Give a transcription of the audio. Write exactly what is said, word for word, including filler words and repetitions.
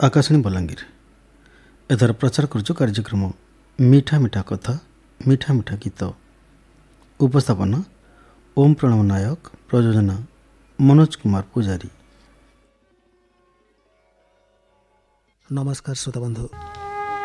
आकाशवाणी बलांगीर एथर प्रचार करुचु कार्यक्रम मीठा मीठा कथा मीठा मीठा गीत। उपस्थापना ओम प्रणव नायक, प्रयोजना मनोज कुमार पूजारी। नमस्कार श्रोता बंधु,